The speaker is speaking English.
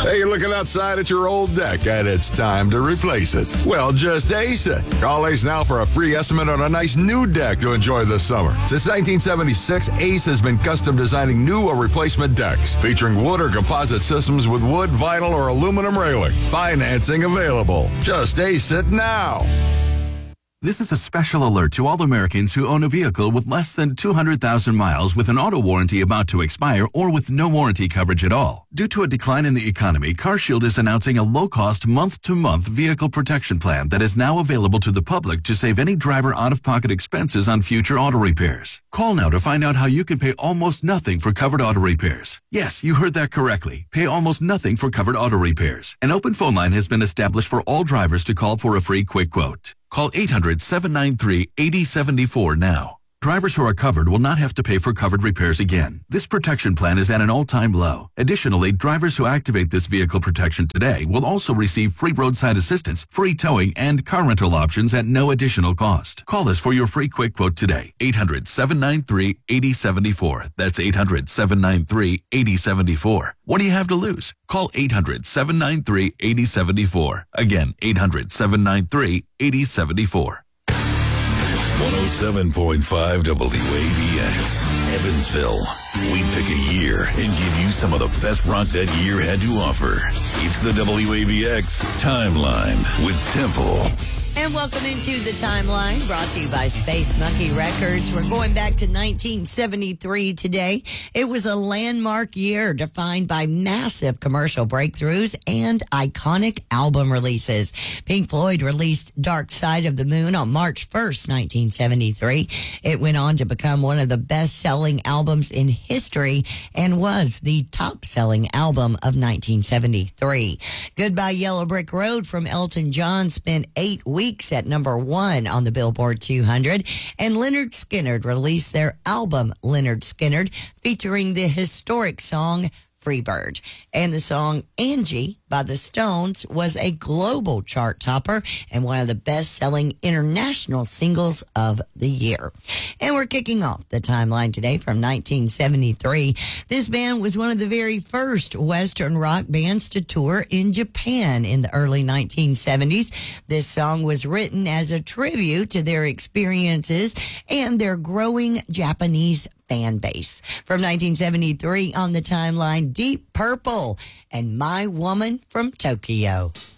Hey, you're looking outside at your old deck and it's time to replace it. Well, just ace it. Call Ace now for a free estimate on a nice new deck to enjoy this summer. Since 1976, Ace has been custom designing new or replacement decks featuring wood or composite systems with wood, vinyl, or aluminum railing. Financing available. Just ace it now. This is a special alert to all Americans who own a vehicle with less than 200,000 miles with an auto warranty about to expire or with no warranty coverage at all. Due to a decline in the economy, CarShield is announcing a low-cost month-to-month vehicle protection plan that is now available to the public to save any driver out-of-pocket expenses on future auto repairs. Call now to find out how you can pay almost nothing for covered auto repairs. Yes, you heard that correctly. Pay almost nothing for covered auto repairs. An open phone line has been established for all drivers to call for a free quick quote. Call 800-793-8074 now. Drivers who are covered will not have to pay for covered repairs again. This protection plan is at an all-time low. Additionally, drivers who activate this vehicle protection today will also receive free roadside assistance, free towing, and car rental options at no additional cost. Call us for your free quick quote today. 800-793-8074. That's 800-793-8074. What do you have to lose? Call 800-793-8074. Again, 800-793-8074. 107.5 WABX, Evansville. We pick a year and give you some of the best rock that year had to offer. It's the WABX Timeline with Temple. And welcome into the Timeline, brought to you by Space Monkey Records. We're going back to 1973 today. It was a landmark year defined by massive commercial breakthroughs and iconic album releases. Pink Floyd released Dark Side of the Moon on March 1st, 1973. It went on to become one of the best-selling albums in history and was the top-selling album of 1973. Goodbye Yellow Brick Road from Elton John spent 8 weeks at number 1 on the Billboard 200, and Lynyrd Skynyrd released their album Lynyrd Skynyrd, featuring the historic song Freebird. And the song Angie by the Stones was a global chart topper and one of the best-selling international singles of the year. And we're kicking off the timeline today from 1973. This band was one of the very first Western rock bands to tour in Japan in the early 1970s. This song was written as a tribute to their experiences and their growing Japanese fan base. From 1973 on the timeline, Deep Purple and My Woman from Tokyo.